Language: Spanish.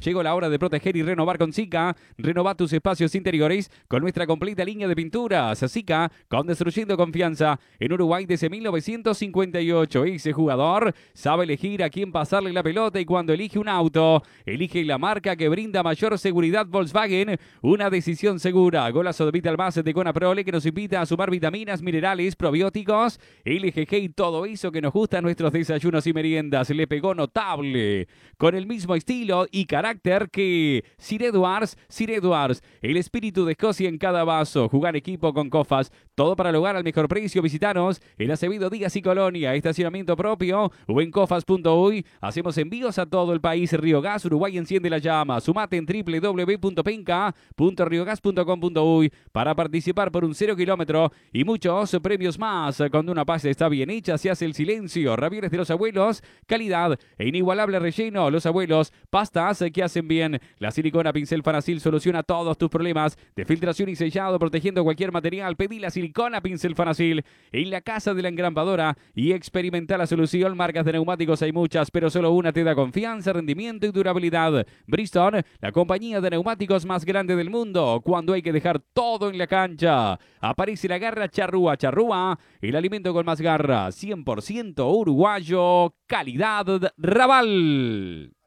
Llegó la hora de proteger y renovar con Sika. Renova tus espacios interiores con nuestra completa línea de pinturas. Sika, construyendo confianza. En Uruguay desde 1958. Ese jugador sabe elegir a quién pasarle la pelota y cuando elige un auto, elige la marca que brinda mayor seguridad Volkswagen. Una decisión segura. Golazo de Vital Base de Conaprole que nos invita a sumar vitaminas, minerales, probióticos, LGG y todo eso que nos gusta en nuestros desayunos y meriendas. Le pegó notable. Con el mismo estilo y carácter que Sir Edwards. Sir Edwards, el espíritu de Escocia en cada vaso. Jugar equipo con Cofas. Todo para lograr al mejor precio. Visitanos en Acevedo Díaz y Colonia. Estacionamiento propio o en cofas.uy. Hacemos envíos a todo el país. Río Gas, Uruguay enciende la llama. Sumate en www.penca.riogas.com.uy para participar por un 0 kilómetro y muchos premios más. Cuando una pasta está bien hecha, se hace el silencio. Ravioles de los abuelos, calidad e inigualable relleno. Los abuelos, pastas que hacen bien. La silicona pincel Fanacil soluciona todos tus problemas de filtración y sellado, protegiendo cualquier material. Pedí la silicona pincel Fanacil en la casa de la engrampadora y experimenta la solución. Marcas de neumáticos hay muchas, pero solo una te da confianza, rendimiento y durabilidad. Bridgestone, la compañía de neumáticos más grande del mundo. Cuando hay que dejar todo en la cancha, aparece la garra charrúa. Charrúa, el alimento con más garra. 100% uruguayo, calidad Raval.